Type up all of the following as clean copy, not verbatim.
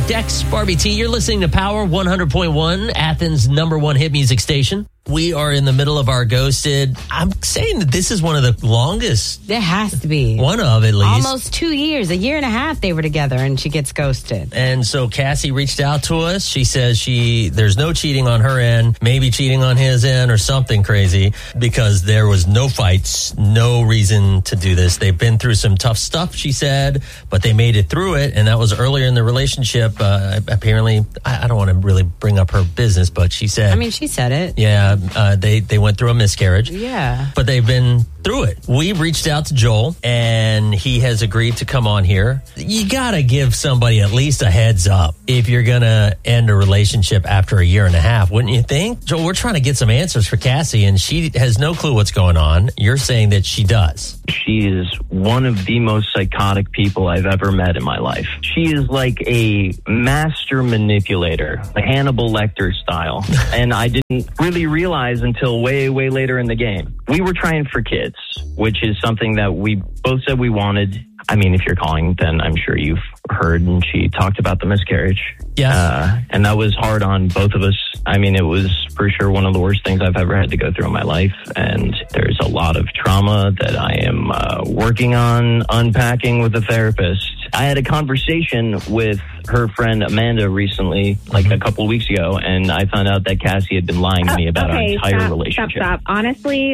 Dex, Barbie T. You're listening to Power 100.1, Athens' #1 hit music station. We are in the middle of our Ghosted. I'm saying that this is one of the longest. There has to be. One of, at least. Almost 2 years. 1.5 years they were together, and she gets ghosted. And so Cassie reached out to us. She says there's no cheating on her end, maybe cheating on his end or something crazy, because there was no fights, no reason to do this. They've been through some tough stuff, she said, but they made it through it. And that was earlier in the relationship. Apparently, I don't want to really bring up her business, but she said. I mean, she said it. Yeah. They went through a miscarriage. Yeah. But they've been through it. We reached out to Joel, and he has agreed to come on here. You got to give somebody at least a heads up if you're going to end a relationship after 1.5 years, wouldn't you think? Joel, we're trying to get some answers for Cassie, and she has no clue what's going on. You're saying that she does. She is one of the most psychotic people I've ever met in my life. She is like a master manipulator, like Hannibal Lecter style. And I didn't really realize until way, way later in the game. We were trying for kids, which is something that we both said we wanted. I mean, if you're calling, then I'm sure you've heard, and she talked about the miscarriage. Yeah. And that was hard on both of us. I mean, it was for sure one of the worst things I've ever had to go through in my life. And there's a lot of trauma that I am working on unpacking with a therapist. I had a conversation with her friend Amanda recently, like a couple of weeks ago, and I found out that Cassie had been lying to me about our entire relationship. Stop. Honestly,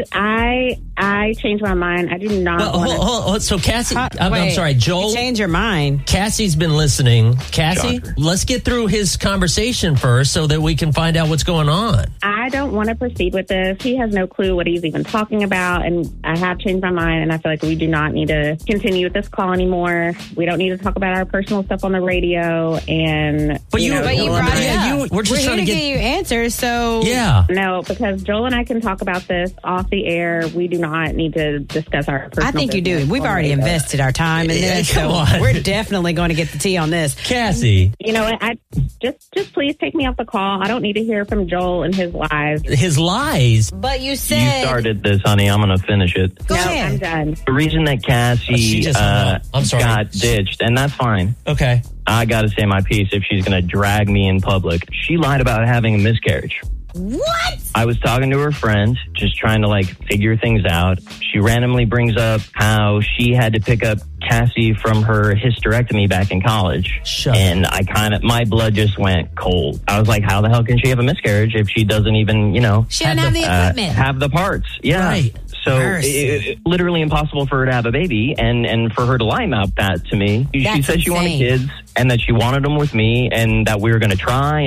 I changed my mind. I do not want to... So Cassie, I'm sorry, Joel. You changed your mind. Cassie's been listening. Cassie, Shocker. let's get through his conversation first so that we can find out what's going on. I don't want to proceed with this. He has no clue what he's even talking about, and I have changed my mind, and I feel like we do not need to continue with this call anymore. We don't need to talk about our personal stuff on the radio, and... But you brought it up. We're just trying to get you answers, so... Yeah. No, because Joel and I can talk about this off the air. We do not need to discuss our personal I think you do. business We've on already the radio. invested our time in this, come so on. we're definitely going to get the tea on this. Cassie. You know what? I just please take me off the call. I don't need to hear from Joel and his lies. His lies? But you You said... started this, honey. I'm going to finish it. Go No, ahead. I'm done. The reason that She Cassie just hung up. I'm sorry. got ditched, and that's fine. Okay. I got to say my piece if she's going to drag me in public. She lied about having a miscarriage. What? I was talking to her friend, just trying to figure things out. She randomly brings up how she had to pick up Cassie from her hysterectomy back in college. Shut and my blood just went cold. I was like, how the hell can she have a miscarriage if she doesn't even, She doesn't have the equipment. have the parts? Yeah. Right. So it literally impossible for her to have a baby and for her to lie about that to me. She That's said she wanted insane. kids and that she wanted them with me and that we were going to try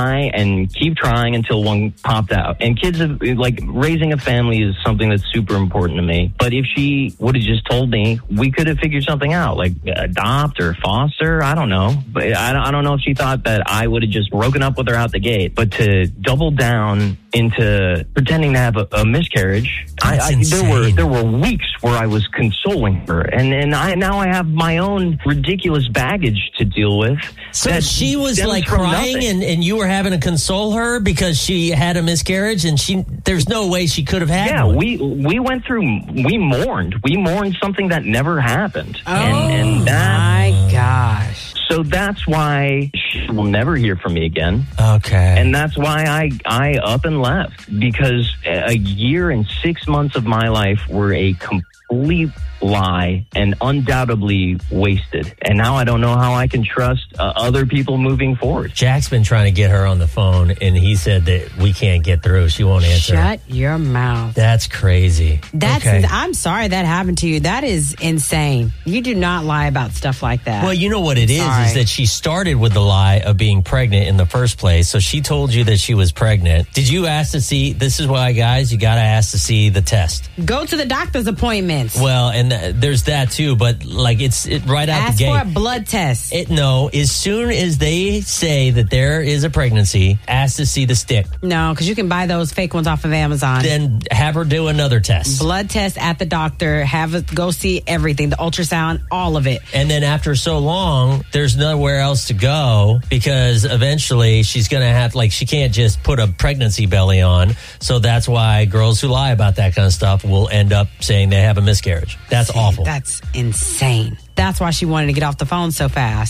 and keep trying until one popped out. And kids, raising a family is something that's super important to me. But if she would have just told me, we could have figured something out, like adopt or foster. I don't know. But I don't know if she thought that I would have just broken up with her out the gate. But to double down into pretending to have a miscarriage, there were weeks where I was consoling her, and now I have my own ridiculous baggage to deal with. So she was crying and you were having to console her because she had a miscarriage and there's no way she could have had one. we went through, we mourned something that never happened. And my gosh. So that's why she will never hear from me again. Okay. And that's why I up and left, because 1 year and 6 months of my life were a complete lie and undoubtedly wasted. And now I don't know how I can trust other people moving forward. Jack's been trying to get her on the phone, and he said that we can't get through. She won't answer. Shut your mouth. That's crazy. Okay. I'm sorry that happened to you. That is insane. You do not lie about stuff like that. Well, you know what it is Sorry. that she started with the lie of being pregnant in the first place. So she told you that she was pregnant. Did you ask to see? This is why, guys, you got to ask to see the test. Go to the doctor's appointments. Well, and there's that too, but it's right out Ask the gate. for a blood test. No, as soon as they say that there is a pregnancy, ask to see the stick. No, because you can buy those fake ones off of Amazon. Then have her do another test. Blood test at the doctor. Go see everything, the ultrasound, all of it. And then after so long, there's nowhere else to go because eventually she's going to have, she can't just put a pregnancy belly on. So that's why girls who lie about that kind of stuff will end up saying they have a miscarriage. That's awful. That's insane. That's why she wanted to get off the phone so fast.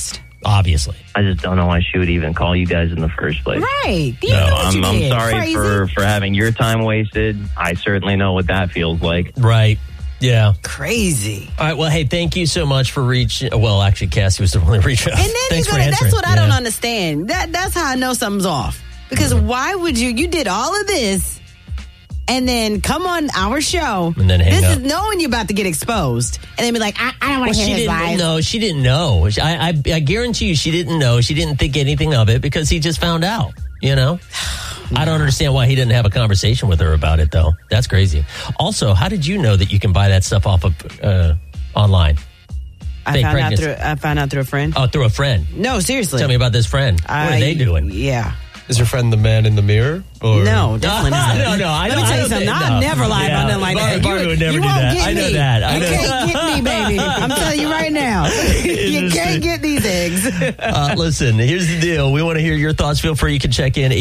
Obviously. I just don't know why she would even call you guys in the first place. Right. You No, know what you I'm did. sorry Crazy. for having your time wasted. I certainly know what that feels like. Right. Yeah. Crazy. All right. Well, hey, thank you so much for reaching. Well, actually, Cassie was the one that reached out. And then Thanks for that's answering. what I don't understand. That's how I know something's off. Because why would you did all of this and then come on our show And then hang this up. is knowing you're about to get exposed and then be like, I don't want to hear his lies. No, she didn't know. I guarantee you she didn't know. She didn't think anything of it because he just found out, you know? I don't understand why he didn't have a conversation with her about it, though. That's crazy. Also, how did you know that you can buy that stuff off of online? I found out through a friend. Oh, through a friend. No, seriously. Tell me about this friend. What are they doing? Yeah. Is your friend the man in the mirror? Or? No, definitely not. No. Let me tell you something. I'll never lie about nothing like that. Barbara would never you do won't that. get I know me. that. You can't get me, baby. I'm telling you right now. You can't get these eggs. Listen, here's the deal. We want to hear your thoughts. Feel free. You can check in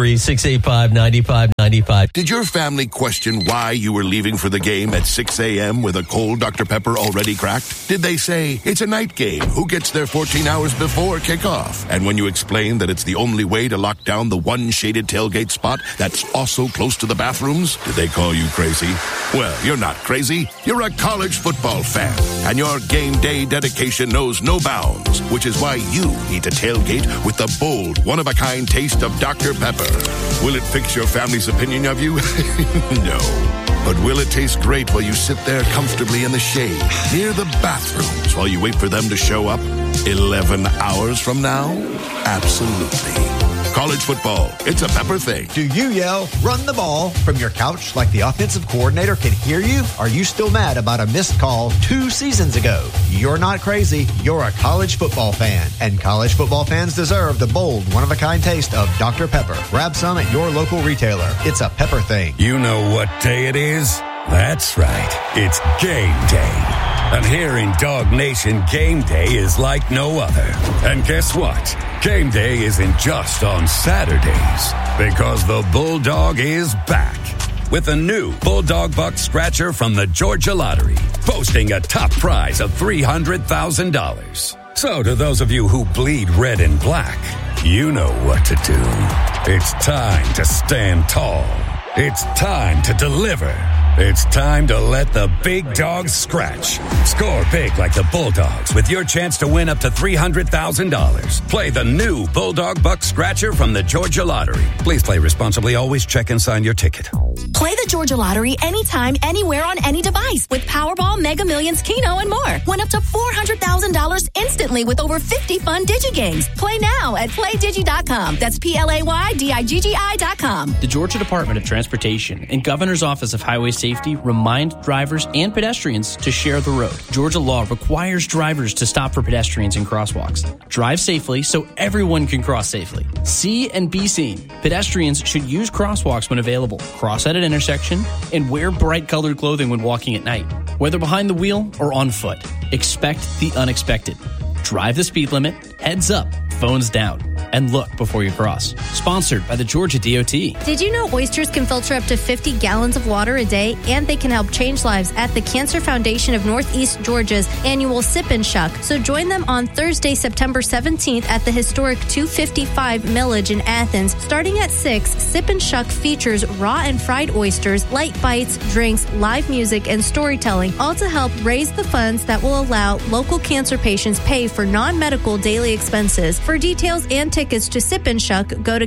833-685-9595. Did your family question why you were leaving for the game at 6 a.m. with a cold Dr. Pepper already cracked? Did they say, it's a night game, who gets there 14 hours before kickoff? And when you explained that it's the only way to lock down the one shaded tailgate spot that's also close to the bathrooms, did they call you crazy? Well, you're not crazy. You're a college football fan. And your game day dedication knows no bounds, which is why you need to tailgate with the bold, one-of-a-kind taste of Dr. Pepper. Will it fix your family's opinion of you? No. But will it taste great while you sit there comfortably in the shade near the bathrooms while you wait for them to show up 11 hours from now? Absolutely. College football, it's a Pepper thing. Do you yell, run the ball, from your couch like the offensive coordinator can hear you? Are you still mad about a missed call 2 seasons ago? You're not crazy. You're a college football fan. And college football fans deserve the bold, one-of-a-kind taste of Dr. Pepper. Grab some at your local retailer. It's a Pepper thing. You know what day it is? That's right. It's game day. And here in Dog Nation, game day is like no other. And guess what? Game day isn't just on Saturdays, because the Bulldog is back with a new Bulldog Buck Scratcher from the Georgia Lottery, boasting a top prize of $300,000. So to those of you who bleed red and black, you know what to do. It's time to stand tall. It's time to deliver. It's time to let the big dogs scratch. Score big like the Bulldogs with your chance to win up to $300,000. Play the new Bulldog Buck Scratcher from the Georgia Lottery. Please play responsibly. Always check and sign your ticket. Play the Georgia Lottery anytime, anywhere on any device with Powerball, Mega Millions, Keno, and more. Win up to $400,000 instantly with over 50 fun DigiGames. Play now at PlayDigi.com. That's PlayDigi.com. The Georgia Department of Transportation and Governor's Office of Highway Safety remind drivers and pedestrians to share the road. Georgia law requires drivers to stop for pedestrians in crosswalks. Drive safely so everyone can cross safely. See and be seen. Pedestrians should use crosswalks when available, cross at an intersection, and wear bright colored clothing when walking at night. Whether behind the wheel or on foot, expect the unexpected. Drive the speed limit, heads up, phones down, and look before you cross. Sponsored by the Georgia DOT. Did you know oysters can filter up to 50 gallons of water a day, and they can help change lives at the Cancer Foundation of Northeast Georgia's annual Sip and Shuck? So join them on Thursday, September 17th at the historic 255 Millage in Athens. Starting at 6, Sip and Shuck features raw and fried oysters, light bites, drinks, live music, and storytelling, all to help raise the funds that will allow local cancer patients pay for non-medical daily expenses. For details and tickets to Sip and Shuck, go to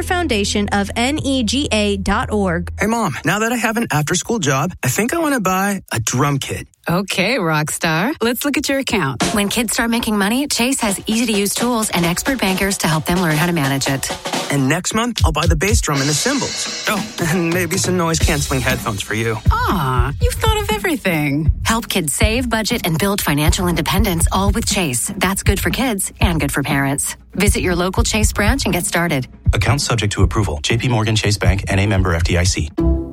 cancerfoundationofnega.org. Hey, Mom, now that I have an after-school job, I think I want to buy a drum kit. Okay, Rockstar. Let's look at your account. When kids start making money, Chase has easy-to-use tools and expert bankers to help them learn how to manage it. And next month, I'll buy the bass drum and the cymbals. Oh, and maybe some noise-canceling headphones for you. Aw, you've thought of everything. Help kids save, budget, and build financial independence, all with Chase. That's good for kids and good for parents. Visit your local Chase branch and get started. Account subject to approval. JP Morgan Chase Bank, N.A. member FDIC.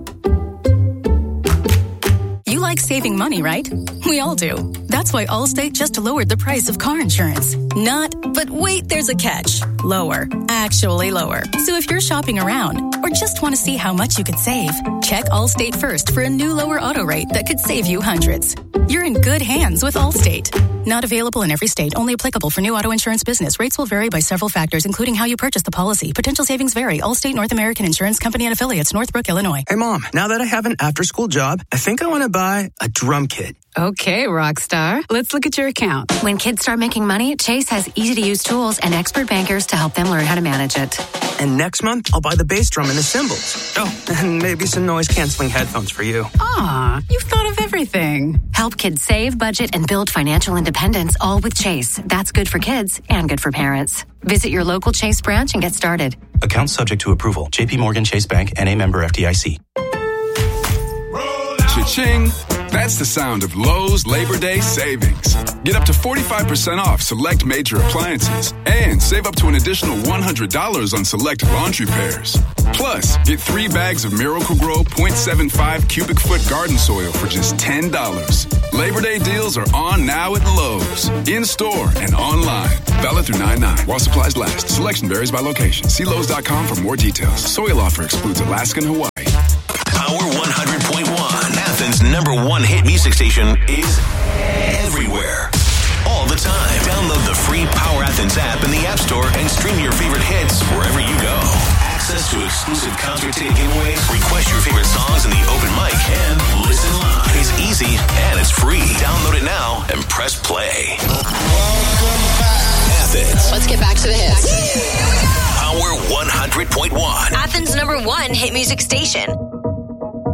You like saving money, right? We all do. That's why Allstate just lowered the price of car insurance. Not, but wait, there's a catch. Lower. Actually lower. So if you're shopping around or just want to see how much you could save, check Allstate first for a new lower auto rate that could save you hundreds. You're in good hands with Allstate. Not available in every state. Only applicable for new auto insurance business. Rates will vary by several factors, including how you purchase the policy. Potential savings vary. Allstate North American Insurance Company and affiliates, Northbrook, Illinois. Hey, Mom, now that I have an after-school job, I think I want to buy a drum kit. Okay, Rockstar. Let's look at your account. When kids start making money, Chase has easy-to-use tools and expert bankers to help them learn how to manage it. And next month, I'll buy the bass drum and the cymbals. Oh, and maybe some noise-canceling headphones for you. Aw, you've thought of everything. Help kids save, budget, and build financial independence, all with Chase. That's good for kids and good for parents. Visit your local Chase branch and get started. Account subject to approval. JP Morgan Chase Bank, N.A. member FDIC. Cha-ching! That's the sound of Lowe's Labor Day savings. Get up to 45% off select major appliances and save up to an additional $100 on select laundry pairs. Plus, get 3 bags of Miracle-Gro 0.75 cubic foot garden soil for just $10. Labor Day deals are on now at Lowe's. In-store and online. Valid through 9/9 while supplies last. Selection varies by location. See Lowe's.com for more details. Soil offer excludes Alaska and Hawaii. Power 100.1, Athens' #1 hit music station, is everywhere. All the time. Download the free Power Athens app in the App Store and stream your favorite hits wherever you go. Access to exclusive concert ticket giveaways, request your favorite songs in the open mic, and listen live. It's easy and it's free. Download it now and press play. Athens. Let's get back to the hits. Power 100.1. Athens' #1 hit music station.